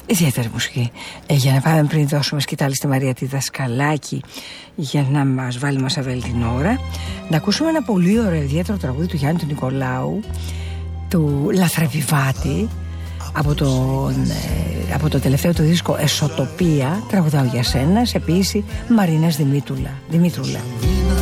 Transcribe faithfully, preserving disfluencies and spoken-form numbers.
Ιδιαίτερη μουσική. Ε, για να πάμε πριν δώσουμε σκητάλη στη Μαρία τη Δασκαλάκη για να μας βάλει Μασαβέλη την ώρα, να ακούσουμε ένα πολύ ωραίο ιδιαίτερο τραγούδι του Γιάννη του Νικολάου, του Λαθρεβιβάτη, από, τον, ε, από το τελευταίο του δίσκο Εσωτοπία. Τραγουδάω για σένα, σε ποίηση Μαρίνας Δημήτρουλα. Δημήτρουλα.